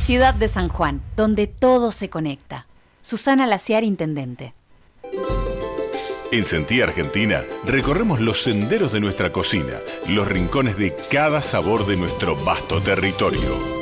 Ciudad de San Juan, donde todo se conecta. Susana Laciar, intendente. En Sentí Argentina recorremos los senderos de nuestra cocina, los rincones de cada sabor de nuestro vasto territorio.